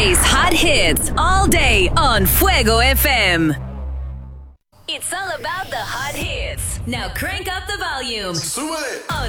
DJ's hot hits all day on Fuego FM. It's all about the hot hits. Now crank up the volume. Súbele. On